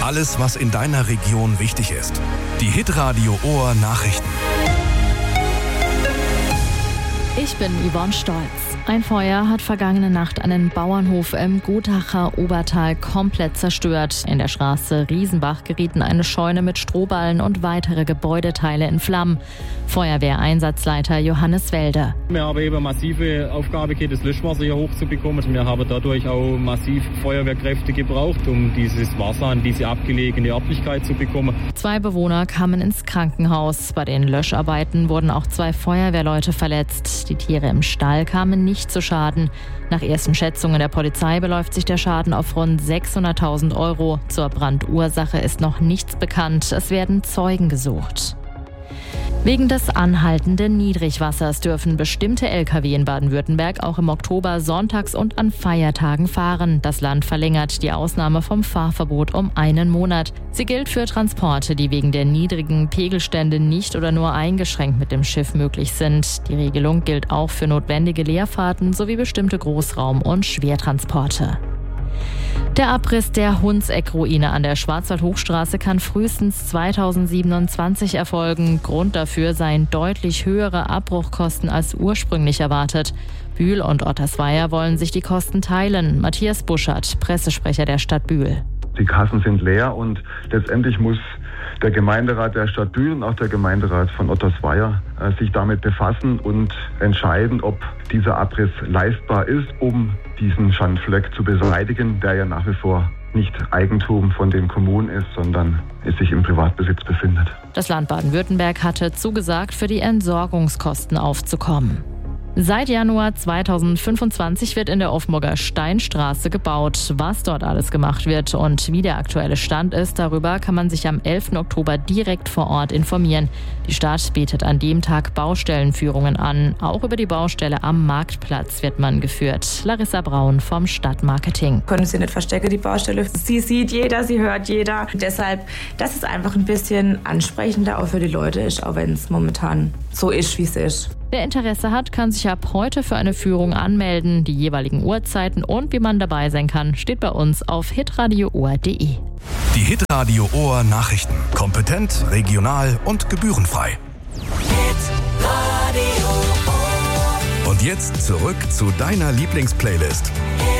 Alles, was in deiner Region wichtig ist. Die Hitradio Ohr Nachrichten. Ich bin Yvonne Stolz. Ein Feuer hat vergangene Nacht einen Bauernhof im Gutacher Obertal komplett zerstört. In der Straße Riesenbach gerieten eine Scheune mit Strohballen und weitere Gebäudeteile in Flammen. Feuerwehreinsatzleiter Johannes Welde. Wir haben eben massive Aufgabe gehabt, das Löschwasser hier hochzubekommen. Wir haben dadurch auch massiv Feuerwehrkräfte gebraucht, um dieses Wasser an diese abgelegene Örtlichkeit zu bekommen. 2 Bewohner kamen ins Krankenhaus. Bei den Löscharbeiten wurden auch 2 Feuerwehrleute verletzt. Die Tiere im Stall kamen nicht zu Schaden. Nach ersten Schätzungen der Polizei beläuft sich der Schaden auf rund 600.000 €. Zur Brandursache ist noch nichts bekannt. Es werden Zeugen gesucht. Wegen des anhaltenden Niedrigwassers dürfen bestimmte Lkw in Baden-Württemberg auch im Oktober sonntags und an Feiertagen fahren. Das Land verlängert die Ausnahme vom Fahrverbot um 1 Monat. Sie gilt für Transporte, die wegen der niedrigen Pegelstände nicht oder nur eingeschränkt mit dem Schiff möglich sind. Die Regelung gilt auch für notwendige Leerfahrten sowie bestimmte Großraum- und Schwertransporte. Der Abriss der Hundseck-Ruine an der Schwarzwald-Hochstraße kann frühestens 2027 erfolgen. Grund dafür seien deutlich höhere Abbruchkosten als ursprünglich erwartet. Bühl und Ottersweier wollen sich die Kosten teilen. Matthias Buschert, Pressesprecher der Stadt Bühl. Die Kassen sind leer und letztendlich muss der Gemeinderat der Stadt Bühl und auch der Gemeinderat von Ottersweier sich damit befassen und entscheiden, ob dieser Abriss leistbar ist, um diesen Schandfleck zu beseitigen, der ja nach wie vor nicht Eigentum von den Kommunen ist, sondern es sich im Privatbesitz befindet. Das Land Baden-Württemberg hatte zugesagt, für die Entsorgungskosten aufzukommen. Seit Januar 2025 wird in der Offenburger Steinstraße gebaut. Was dort alles gemacht wird und wie der aktuelle Stand ist, darüber kann man sich am 11. Oktober direkt vor Ort informieren. Die Stadt bietet an dem Tag Baustellenführungen an. Auch über die Baustelle am Marktplatz wird man geführt. Larissa Braun vom Stadtmarketing. Können Sie nicht verstecken, die Baustelle. Sie sieht jeder, sie hört jeder. Deshalb, dass es einfach ein bisschen ansprechender auch für die Leute ist, auch wenn es momentan so ist, wie es ist. Wer Interesse hat, kann sich ab heute für eine Führung anmelden. Die jeweiligen Uhrzeiten und wie man dabei sein kann, steht bei uns auf hitradioohr.de. Die Hitradio Ohr Nachrichten. Kompetent, regional und gebührenfrei. Und jetzt zurück zu deiner Lieblingsplaylist.